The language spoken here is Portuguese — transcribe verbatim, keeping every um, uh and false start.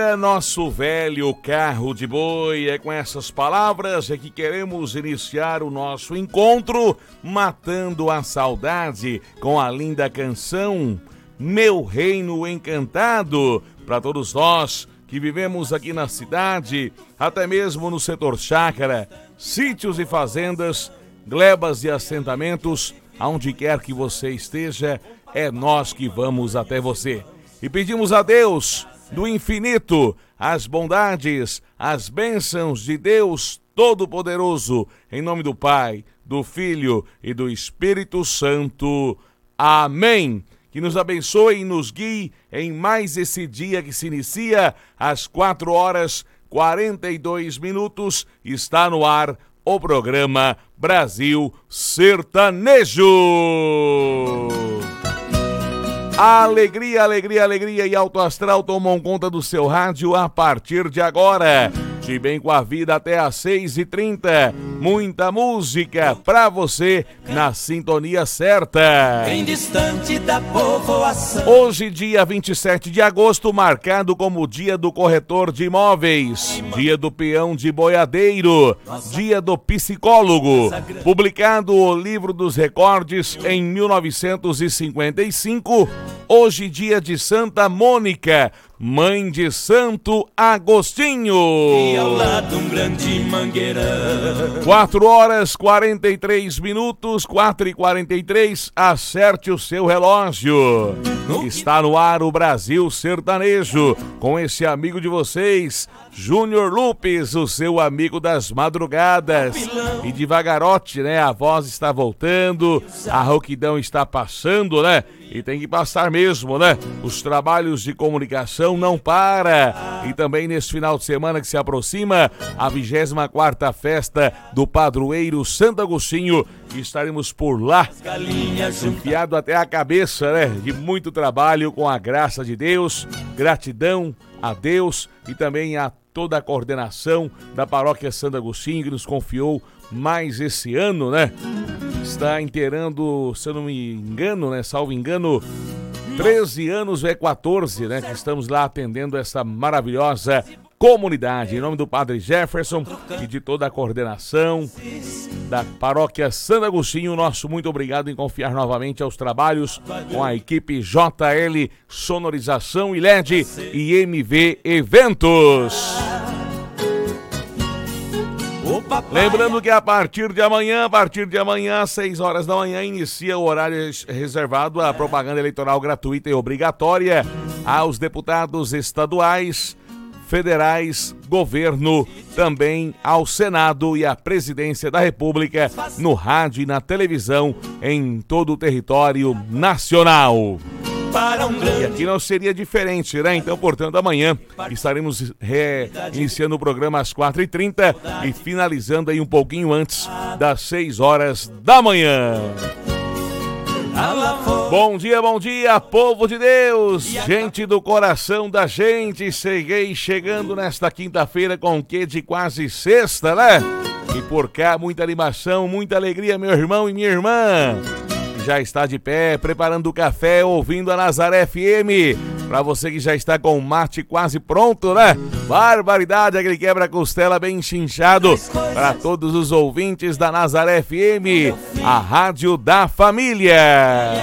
É nosso velho carro de boi. É com essas palavras é que queremos iniciar o nosso encontro, matando a saudade com a linda canção Meu Reino Encantado, para todos nós que vivemos aqui na cidade, até mesmo no setor chácara, sítios e fazendas, glebas e assentamentos, aonde quer que você esteja, é nós que vamos até você. E pedimos a Deus do infinito as bondades, as bênçãos de Deus Todo-Poderoso, em nome do Pai, do Filho e do Espírito Santo. Amém. Que nos abençoe e nos guie em mais esse dia que se inicia às quatro horas e quarenta e dois minutos. Está no ar o programa Brasil Sertanejo. Alegria, alegria, alegria e Alto Astral tomam conta do seu rádio a partir de agora. De bem com a vida até às seis e trinta. Muita música pra você na sintonia certa. Bem distante da povoação. Hoje, dia vinte e sete de agosto, marcado como dia do corretor de imóveis, dia do peão de boiadeiro, dia do psicólogo. Publicado o livro dos recordes em mil novecentos e cinquenta e cinco. Hoje, dia de Santa Mônica, mãe de Santo Agostinho. E ao lado um grande mangueirão. quatro horas e quarenta e três minutos, quatro e quarenta e três, acerte o seu relógio. Está no ar o Brasil Sertanejo, com esse amigo de vocês, Júnior Lupes, o seu amigo das madrugadas. E devagarote, né, a voz está voltando, a rouquidão está passando, né? E tem que passar mesmo, né? Os trabalhos de comunicação não para. E também nesse final de semana que se aproxima, a vigésima quarta festa do padroeiro Santo Agostinho. Estaremos por lá, enfiado até a cabeça, né? De muito trabalho, com a graça de Deus. Gratidão a Deus e também a toda a coordenação da paróquia Santo Agostinho, que nos confiou mais esse ano, né? Está inteirando, se eu não me engano, né? Salvo engano, treze anos, é quatorze, né? Que estamos lá atendendo essa maravilhosa comunidade. Em nome do Padre Jefferson e de toda a coordenação da paróquia Santo Agostinho, nosso muito obrigado em confiar novamente aos trabalhos com a equipe J L Sonorização e L E D e M V Eventos. Lembrando que a partir de amanhã, a partir de amanhã, às seis horas da manhã, inicia o horário reservado à propaganda eleitoral gratuita e obrigatória aos deputados estaduais, federais, governo, também ao Senado e à presidência da República, no rádio e na televisão, em todo o território nacional. E aqui não seria diferente, né? Então, portanto, amanhã estaremos reiniciando o programa às quatro e trinta e finalizando aí um pouquinho antes das seis horas da manhã. Bom dia, bom dia, povo de Deus, gente do coração da gente. Cheguei chegando nesta quinta-feira com o quê de quase sexta, né? E por cá, muita animação, muita alegria, meu irmão e minha irmã. Já está de pé, preparando o café, ouvindo a Nazaré F M. Pra você que já está com o mate quase pronto, né? Barbaridade, aquele quebra-costela bem chinchado. Para todos os ouvintes da Nazaré F M, a rádio da família.